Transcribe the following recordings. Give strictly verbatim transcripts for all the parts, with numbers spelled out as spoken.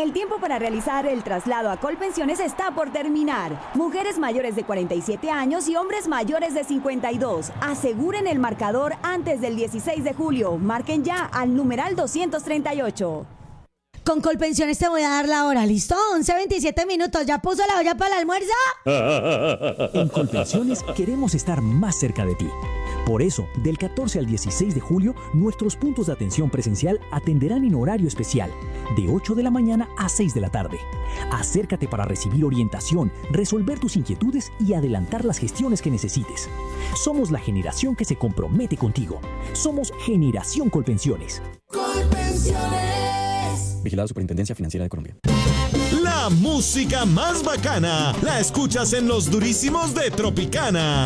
El tiempo para realizar el traslado a Colpensiones está por terminar. Mujeres mayores de cuarenta y siete años y hombres mayores de cincuenta y dos. Aseguren el marcador antes del dieciséis de julio. Marquen ya al numeral doscientos treinta y ocho. Con Colpensiones te voy a dar la hora, ¿listo? once veintisiete minutos. ¿Ya puso la olla para el almuerzo? En Colpensiones queremos estar más cerca de ti. Por eso, del catorce al dieciséis de julio, nuestros puntos de atención presencial atenderán en horario especial, de ocho de la mañana a seis de la tarde. Acércate para recibir orientación, resolver tus inquietudes y adelantar las gestiones que necesites. Somos la generación que se compromete contigo. Somos Generación Colpensiones. Colpensiones. Vigilado Superintendencia Financiera de Colombia. La música más bacana la escuchas en Los Durísimos de Tropicana.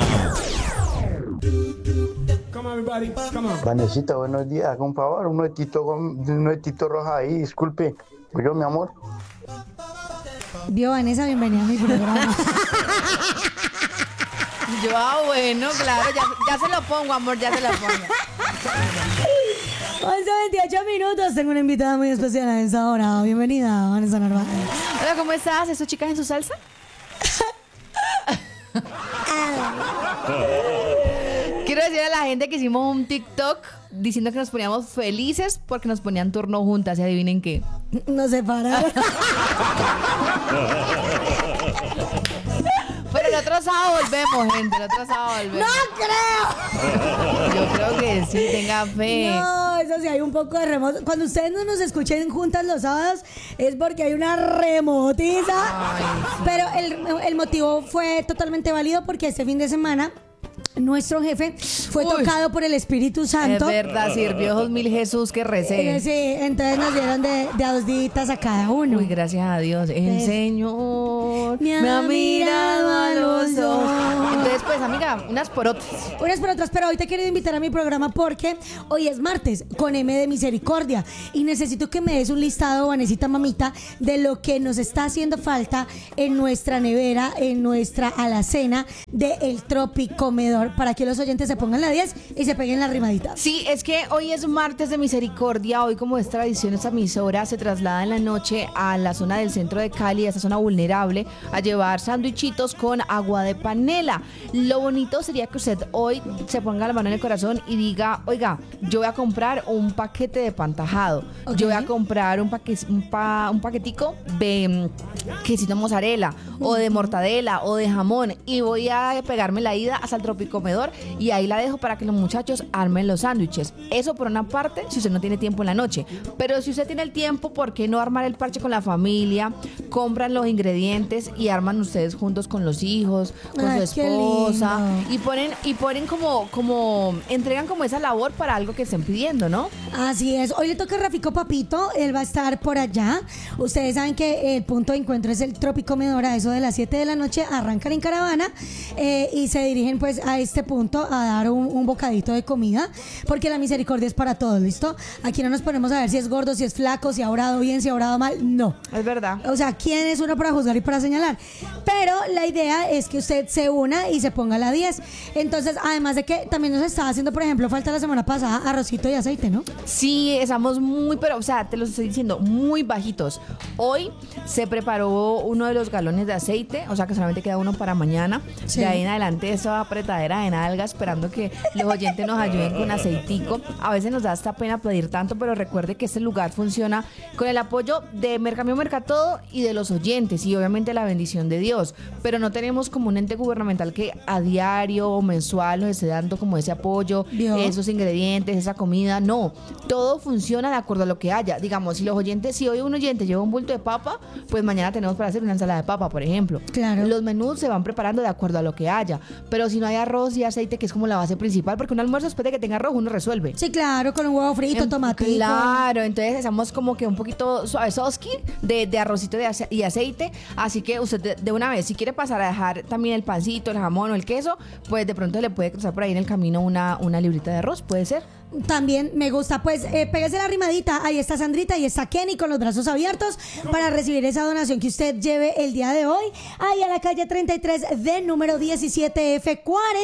Vanesita, buenos días. Haga un favor, un nuetito, un nuetito roja ahí, disculpe. Yo, mi amor. Vio, Vanessa, bienvenida a mi programa. Yo, ah, bueno, claro, ya, ya se lo pongo, amor, ya se lo pongo. once veintiocho minutos, tengo una invitada muy especial a esa hora. Bienvenida, Vanessa Narváez. Hola, ¿cómo estás? ¿Esos chicas en su salsa? Quiero decir a la gente que hicimos un TikTok diciendo que nos poníamos felices porque nos ponían turno juntas y adivinen qué. Nos separaron. Pero el otro sábado volvemos, gente, el otro sábado volvemos. ¡No creo! Yo creo que sí, tenga fe. No, eso sí, hay un poco de remoto. Cuando ustedes no nos escuchen juntas los sábados es porque hay una remotiza. Ay, sí. Pero el, el motivo fue totalmente válido porque este fin de semana nuestro jefe fue Uy. tocado por el Espíritu Santo. Es verdad, sirvió dos mil Jesús que recé. Eh, sí, entonces nos dieron de, de a dos días a cada uno. Uy, gracias a Dios. El Entonces, Señor me ha mirado a los ojos. Entonces, pues, amiga, unas por otras. Unas por otras, pero hoy te quiero invitar a mi programa porque hoy es martes con M de Misericordia y necesito que me des un listado, Vanesita mamita, de lo que nos está haciendo falta en nuestra nevera, en nuestra alacena de El Tropicomedor, para que los oyentes se pongan la diez y se peguen la rimadita. Sí, es que hoy es martes de misericordia. Hoy, como es tradición, esta emisora se traslada en la noche a la zona del centro de Cali, a esa zona vulnerable, a llevar sándwichitos con agua de panela. Lo bonito sería que usted hoy se ponga la mano en el corazón y diga: oiga, yo voy a comprar un paquete de pan tajado. Okay. Yo voy a comprar un, paque, un, pa, un paquetico de um, quesito mozzarella, uh-huh, o de mortadela o de jamón, y voy a pegarme la ida hasta el Tropicomedor y ahí la dejo para que los muchachos armen los sándwiches. Eso por una parte, si usted no tiene tiempo en la noche. Pero si usted tiene el tiempo, ¿por qué no armar el parche con la familia? Compran los ingredientes y arman ustedes juntos con los hijos, con Ay, su esposa, qué y ponen y ponen como como entregan como esa labor para algo que estén pidiendo, ¿no? Así es. Hoy le toca a Rafico Papito, él va a estar por allá. Ustedes saben que el punto de encuentro es el Tropicomedor, a eso de las siete de la noche arrancan en caravana eh, y se dirigen pues a este punto a dar un, un bocadito de comida, porque la misericordia es para todos, ¿listo? Aquí no nos ponemos a ver si es gordo, si es flaco, si ha orado bien, si ha orado mal, no. Es verdad. O sea, ¿quién es uno para juzgar y para señalar? Pero la idea es que usted se una y se ponga a la diez. Entonces, además de que también nos estaba haciendo, por ejemplo, falta la semana pasada arrocito y aceite, ¿no? Sí, estamos muy, pero, o sea, te lo estoy diciendo, muy bajitos. Hoy se preparó uno de los galones de aceite, o sea, que solamente queda uno para mañana. Sí. De ahí en adelante, esa apretadera de nalga, esperando que los oyentes nos ayuden con aceitico. A veces nos da hasta pena pedir tanto, pero recuerde que este lugar funciona con el apoyo de Mercamio Mercatodo y de los oyentes, y obviamente la bendición de Dios. Pero no tenemos como un ente gubernamental que a diario o mensual nos esté dando como ese apoyo, Dios. esos ingredientes, esa comida. No, todo funciona de acuerdo a lo que haya. Digamos, si los oyentes, si hoy un oyente lleva un bulto de papa, pues mañana tenemos para hacer una ensalada de papa, por ejemplo. Claro. Los menús se van preparando de acuerdo a lo que haya. Pero si no hay arroz y aceite, que es como la base principal, porque un almuerzo después de que tenga arroz uno resuelve. Sí, claro, con un huevo frito, Em, tomate. Claro, entonces estamos como que un poquito suavesoski de, de arrocito de ace- y aceite. Así que usted de, de una vez, si quiere pasar a dejar también el pancito, el jamón o el queso, pues de pronto le puede cruzar por ahí en el camino una, una librita de arroz, puede ser. También me gusta, pues, eh, pégase la rimadita. Ahí está Sandrita, ahí está Kenny con los brazos abiertos para recibir esa donación que usted lleve el día de hoy. Ahí a la calle treinta y tres D, número diecisiete F cuarenta.